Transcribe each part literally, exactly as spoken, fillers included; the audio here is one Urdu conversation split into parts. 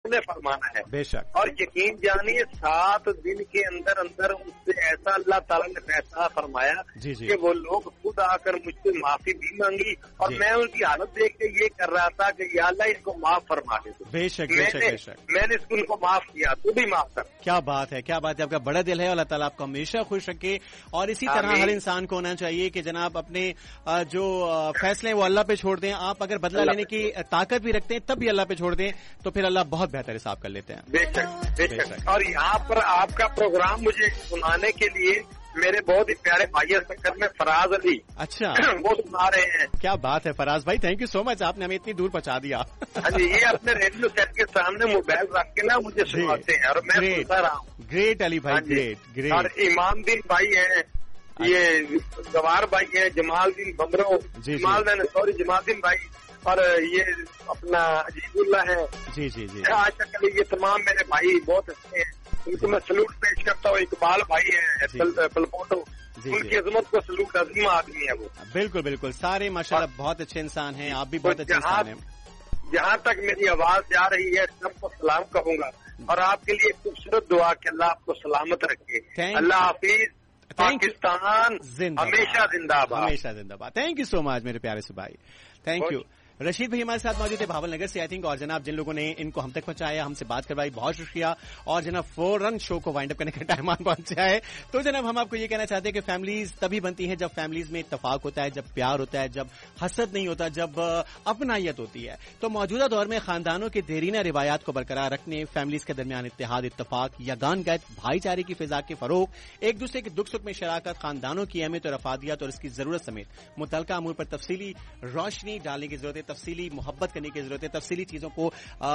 نے فرمانا ہے. بے شک. اور یقین جانیے سات دن کے اندر اندر اس سے ایسا اللہ تعالیٰ نے فیصلہ فرمایا جی جی. کہ وہ لوگ خود آ کر مجھ سے معافی بھی مانگی اور جی. میں ان کی حالت دیکھ کے یہ کر رہا تھا کہ یا اللہ ان کو معاف فرما دے. بے شک بے شک بے شک. میں نے ان کو معاف کیا, تو بھی معاف کر. کیا بات ہے, کیا بات ہے, آپ کا بڑا دل ہے. اللہ تعالیٰ آپ کو ہمیشہ خوش رکھے. اور اسی طرح ہر انسان کو ہونا چاہیے کہ جناب اپنے جو فیصلے وہ اللہ پہ چھوڑ دیں. آپ اگر بدلہ لینے کی طاقت بھی رکھتے ہیں تب بھی اللہ پہ چھوڑ دیں تو پھر اللہ بہت بہتر حساب کر لیتے ہیں. بے شک بے شک. اور یہاں پر آپ کا پروگرام مجھے سنانے کے لیے میرے بہت ہی پیارے بھائی سکر میں فراز علی, اچھا وہ سنا رہے ہیں. کیا بات ہے فراز بھائی, تھینک یو سو مچ, آپ نے ہمیں اتنی دور پہنچا دیا. ہاں جی, یہ اپنے ریڈیو سیٹ کے سامنے موبائل رکھ کے نا مجھے سناتے ہیں اور میں سنتا رہا ہوں. گریٹ علی بھائی, گریٹ گریٹ. اور امام دین بھائی ہیں, یہ گوار بھائی ہیں, جمال دین بمرو, جمال دین سوری جمال دین بھائی, اور یہ اپنا عجیب اللہ ہے. جی جی جی. آج تک یہ تمام میرے بھائی بہت اچھے ہیں, ان کو میں سلوٹ پیش کرتا ہوں. اقبال بھائی ہیں پلپوٹو, ان کی عظمت کو سلوٹ, عظیم آدمی ہے وہ. بالکل بالکل, سارے ماشاءاللہ بہت اچھے انسان ہیں. آپ بھی بہت اچھے انسان ہیں. جہاں تک میری آواز جا رہی ہے سب کو سلام کہوں گا, اور آپ کے لیے خوبصورت دعا کہ اللہ آپ کو سلامت رکھے. اللہ حافظ. پاکستان ہمیشہ زندہ باد, ہمیشہ زندہ باد. تھینک یو سو مچ میرے پیارے سے بھائی, تھینک یو. رشید بھائی ہمارے ساتھ موجود ہے بھاول نگر سے آئی تھنک, اور جناب جن لوگوں نے ان کو ہم تک پہنچایا, ہم سے بات کروائی, بہت شکریہ. اور جناب فوراً شو کو وائنڈ اپ کرنے کا ٹائم آن پہنچا ہے. تو جناب ہم آپ کو یہ کہنا چاہتے ہیں کہ فیملیز تبھی بنتی ہیں جب فیملیز میں اتفاق ہوتا ہے, جب پیار ہوتا ہے, جب حسد نہیں ہوتا, جب اپنائیت ہوتی ہے. تو موجودہ دور میں خاندانوں کے دیرینہ روایات کو برقرار رکھنے, فیملیز کے درمیان اتحاد, اتفاق, یگان گیت, بھائی چارے کی فضا کے فروغ, ایک دوسرے کے دکھ سکھ میں شراکت, خاندانوں کی اہمیت اور افادیت اور اس کی ضرورت سمیت متعلقہ امور پر تفصیلی روشنی ڈالنے کی ضرورت ہے, تفصیلی محبت کرنے کی ضرورت ہے, تفصیلی چیزوں کو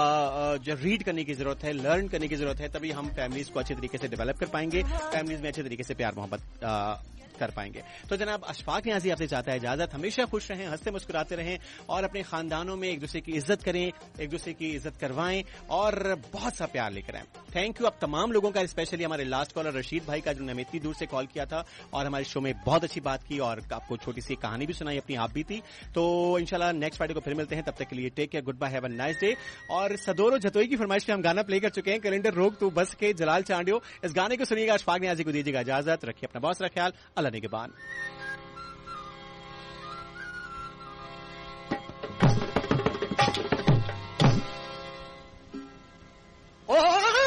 جو ریڈ کرنے کی ضرورت ہے, لرن کرنے کی ضرورت ہے. تبھی ہم فیملیز کو اچھے طریقے سے ڈیولپ کر پائیں گے, فیملیز میں اچھے طریقے سے پیار محبت کر پائیں گے. تو جناب اشفاق نیازی آپ سے چاہتا ہے اجازت. ہمیشہ خوش رہیں, ہنستے مسکراتے رہیں, اور اپنے خاندانوں میں ایک دوسرے کی عزت کریں, ایک دوسرے کی عزت کروائیں, اور بہت سا پیار لے کر آئیں. تھینک یو آپ تمام لوگوں کا, اسپیشلی ہمارے لاسٹ کالر رشید بھائی کا, جنہوں نے ہمیں اتنی دور سے کال کیا تھا اور ہمارے شو میں بہت اچھی بات کی, اور آپ کو چھوٹی سی کہانی بھی سنائی, اپنی آپ بھی تھی. تو انشاءاللہ نیکسٹ فرائیڈے کو پھر ملتے ہیں, تب تک کے لیے take care, good bye, have a nice day. اور صدور و جھتوئی کی فرمائش پہ ہم گانا پلے کر چکے ہیں, کیلنڈر روک تو بس کے جلال چانڈیو. اس گانے کو سنیے گا, اشفاق نیازی کو دیجیے گا اجازت. رکھیے اپنا بہت سارا خیال, اللہ نگہبان.